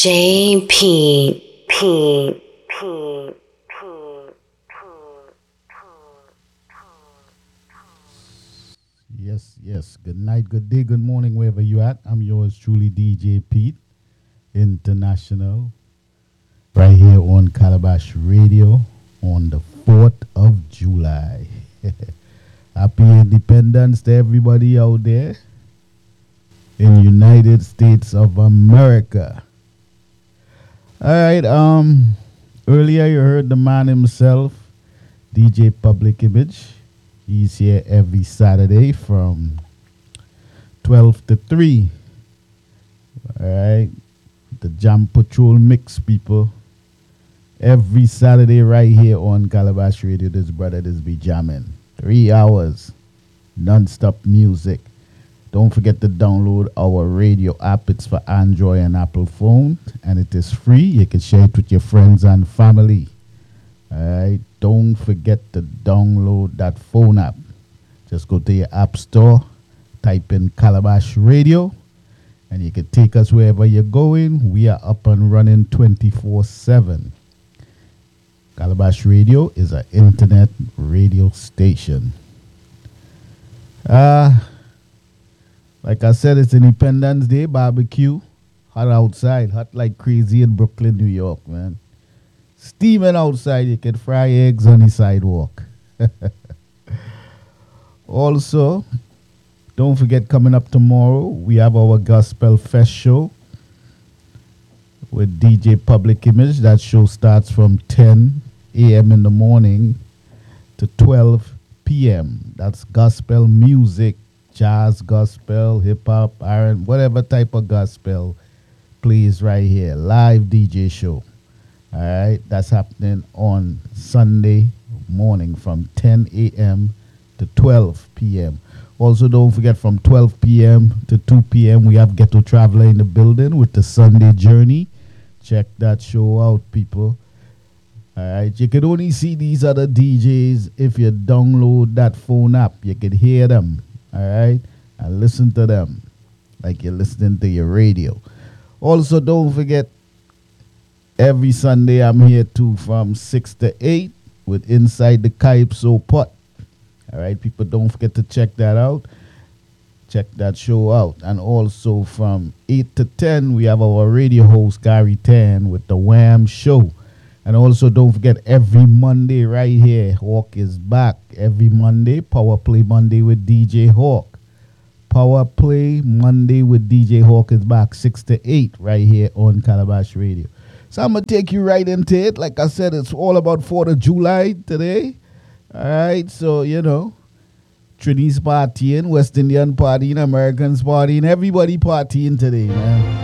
J P P. Yes. Good night, good day, good morning, wherever you at. I'm yours truly, DJ Pete International, right here on Calabash Radio on the 4th of July. Happy Independence to everybody out there in United States of America. All right, earlier you heard the man himself, DJ Public Image. He's here every Saturday from 12 to 3. All right. The Jam Patrol mix, people. Every Saturday right here on Calabash Radio, this brother this be jamming. 3 hours. Non-stop music. Don't forget to download our radio app. It's for Android and Apple phone. And it is free. You can share it with your friends and family. All right. Don't forget to download that phone app. Just go to your app store, type in Calabash Radio, and you can take us wherever you're going. We are up and running 24/7. Calabash Radio is an internet radio station. Like I said, it's Independence Day barbecue. Hot outside, hot like crazy in Brooklyn, New York, man. Steaming outside, you can fry eggs on the sidewalk. Also, don't forget, coming up tomorrow, we have our Gospel Fest show with DJ Public Image. That show starts from 10 a.m. in the morning to 12 p.m. That's gospel music, jazz, gospel, hip-hop, R&B, whatever type of gospel plays right here. Live DJ show. All right, that's happening on Sunday morning from 10 a.m. to 12 p.m. Also, don't forget, from 12 p.m. to 2 p.m. we have Ghetto Traveler in the building with the Sunday Journey. Check that show out, people. All right, you can only see these other DJs if you download that phone app. You can hear them, all right, and listen to them like you're listening to your radio. Also, don't forget, every Sunday, I'm here too from 6 to 8 with Inside the Calypso Pot. All right, people, don't forget to check that out. Check that show out. And also from 8 to 10, we have our radio host, Gary Tan, with the Wham Show. And also, don't forget, every Monday right here, Hawk is back. Every Monday, Power Play Monday with DJ Hawk. Power Play Monday with DJ Hawk is back, 6 to 8, right here on Calabash Radio. So I'm going to take you right into it. Like I said, it's all about 4th of July today. All right, so, you know, Trini's partying, West Indian partying, Americans partying, everybody partying today, man.